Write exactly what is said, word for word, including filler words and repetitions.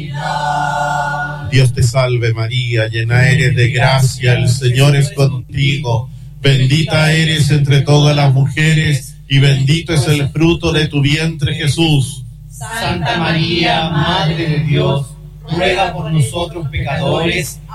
Dios te salve María, llena eres de gracia, el Señor es contigo. Bendita eres entre todas las mujeres y bendito es el fruto de tu vientre, Jesús. Santa María, Madre de Dios, ruega por nosotros pecadores,